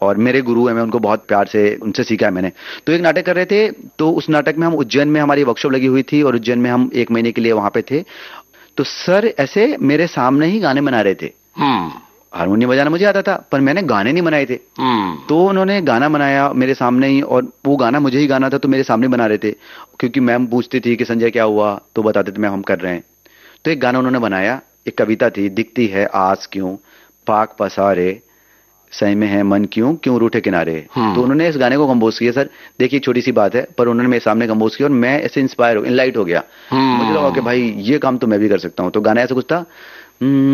और मेरे गुरु हैं, मैं उनको बहुत प्यार से उनसे सीखा है मैंने। तो एक नाटक कर रहे थे, तो उस नाटक में हम उज्जैन में हमारी वर्कशॉप लगी हुई थी और उज्जैन में हम 1 महीने के लिए वहां पे थे। तो सर ऐसे मेरे सामने ही गाने बना रहे थे। हम्म। हारमोनियम बजाना मुझे आता था पर मैंने गाने नहीं बनाए थे। हम्म। तो उन्होंने गाना बनाया मेरे सामने ही, और वो गाना मुझे ही गाना था तो मेरे सामने बना रहे थे। क्योंकि मैम पूछती थी कि संजय क्या हुआ, तो बताते थे मैम हम कर रहे हैं। तो एक गाना उन्होंने बनाया, एक कविता थी, दिखती है आस क्यों, पाक पसारे, सही में है मन क्यों, क्यों रूठे किनारे। तो हम्म। उन्होंने इस गाने को कंपोज किया सर। देखिए छोटी सी बात है, पर उन्होंने मेरे सामने कंपोज किया और मैं ऐसे इंस्पायर हो, इनलाइट हो गया। मुझे लगा कि हम्म। भाई ये काम तो मैं भी कर सकता हूँ। तो गाना ऐसा कुछ था,